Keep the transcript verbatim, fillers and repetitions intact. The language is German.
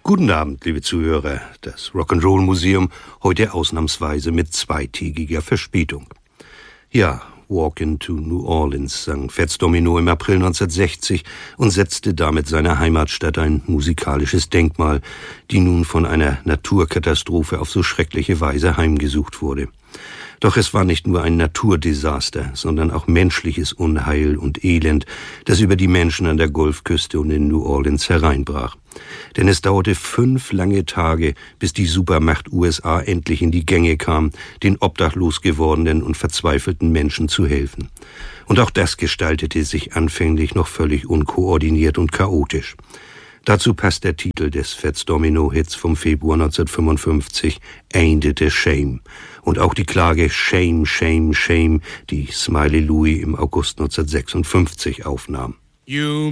Guten Abend, liebe Zuhörer. Das Rock'n'Roll Museum heute ausnahmsweise mit zweitägiger Verspätung. Ja, Walk into New Orleans sang Fats Domino im April neunzehnhundertsechzig und setzte damit seiner Heimatstadt ein musikalisches Denkmal, die nun von einer Naturkatastrophe auf so schreckliche Weise heimgesucht wurde. Doch es war nicht nur ein Naturdesaster, sondern auch menschliches Unheil und Elend, das über die Menschen an der Golfküste und in New Orleans hereinbrach. Denn es dauerte fünf lange Tage, bis die Supermacht U S A endlich in die Gänge kam, den obdachlos gewordenen und verzweifelten Menschen zu helfen. Und auch das gestaltete sich anfänglich noch völlig unkoordiniert und chaotisch. Dazu passt der Titel des Fats Domino-Hits vom Februar neunzehnhundertfünfundfünfzig, Ain't It a Shame? Und auch die Klage Shame, Shame, Shame, die Smiley Louie im August neunzehnhundertsechsundfünfzig aufnahm. You